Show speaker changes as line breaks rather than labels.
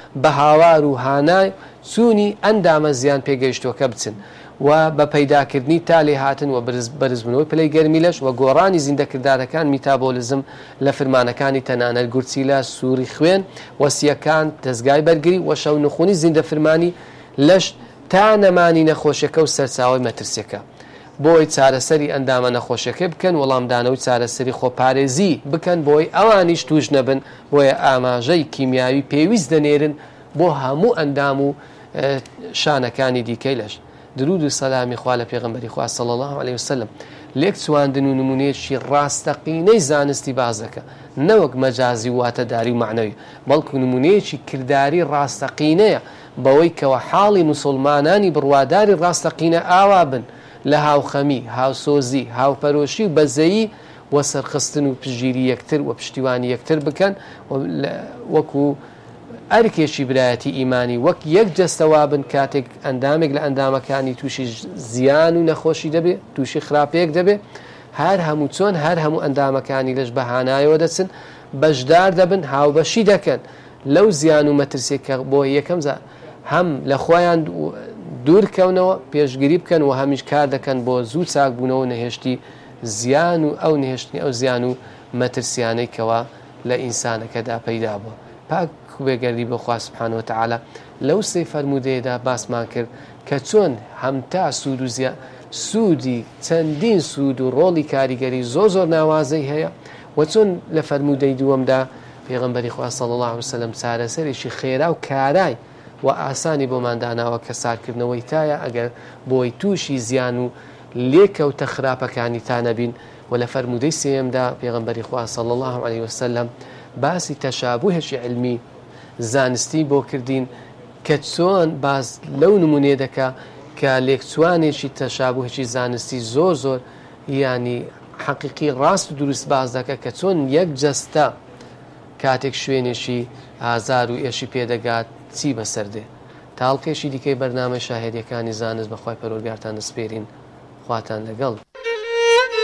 بە هاوار و هانای چوونی ئەندامە زیان پێگەیشتووەکە بچن و بە پەیداکردنی تا لێ هاتن و بەرزبوونەوەی پلەی گەرمی لەش و گۆڕانی زیندەکردارەکان میتابۆلیزم لە فرمانەکانی تەنانەت گورچیلە سووری خوێن وەسیەکان دەستگای بەرگری و شەو نخوونی زیندە فرمانی لەش تا نەمانی نەخۆشیەکە و سەرچاوی مەترسیەکە بۆی چارەسەری ئەندامە نەخۆشیەکە بکەن وەڵامدانەوەی چارەسەری خۆپارێزی بکەن بۆی ئەوانیش توش نەبن بۆیە ئاماژەی کیمیاوی پێویست دەنێرن بۆ هەموو ئەندام و شانەکانی دیکەی لەش درود و سەلامی خوا لە پێغەمبەری خوا صلی الله علیه وسلم لێک چواندن و نمونەیەکی ڕاستەقینەی زانستی باز دەکە نەوەک مەجازی واتەداری و معنەوی بەڵکو نمونەیەکی کردداری ڕاستەقینەیە بەوەی کەوە حاڵی موسڵمانانی بڕواداری ڕاستەقینە ئاوا بن لە هاوخەمی هاوسۆزی هاوپەرۆشی و بەزەیی و سەرخستن و پژگیری یەکتر و پشتیوانی یەکتر بکەن وەکو ئەرکێکی برایەتی ئیمانی وەک یەک جەستەوا بن کاتێک ئەندامێک لە ئەندامەکانی تووشی زیان و نەخۆشی دەبێت تووشی خراپەیەک دەبێت هەر هەموو چۆن هەر هەموو ئەندامەکانی لەش بەهانایەوە دەچن بەشدار دەبن هاوبەشی دەکەن لەو زیان و مەترسێکە بۆ یەکەم هەم لە خۆیان دوورکەونەوە پێشگیری بکەن و هەمیش کار دەکەن بۆ زوو چاکبوونەوە نەهێشتی زیان و ئەو نهێشتنی ئەو زیان و مەترسیانەی کەوا لە ئینسانەکەدا پەیدا بووە پاک بێگەردی بۆ خوا سبحانه وتعالى لەو سەی فەرموودەیەدا باسمان کرد کە چۆن هەمتا سوود و سوودی چەندین سوود و ڕۆڵی کاریگەری زۆر ناوازەی هەیە و چۆن لە فەرموودەی دووەمدا پێغەمبەری خوا صلی الله علیه وسلم چارەسەرێکی خێرا و کارای و ئاسانی بۆمان داناوە کە سارکردنەوەی تایە ئەگەر بۆی تووشی زیان و لێکەوتە خراپەکانی تا نەبین و لە فەرموودەی سێیەمدا پێغەمبەری خوا صلی الله علیه وسلم باسی تەشابوهێکی علمی زانستی بۆ کردین کە چۆن باز لەو نمونێ دەکا کە لێکچوانێکی تەشابوهێکی زانستی زۆر ینی حەقیقی ڕاست و دروست باز دەکە کە چۆن یەک جەستە کاتێک شوێنێکی ئازار و ئێشی پێدەگات چی بەسەردێ تاڵقێکی دیکەی بەرنامە شاهێدیەکانی زانست بەخوای پەروەردگارتان دەسپێرین خواتان لەگەڵ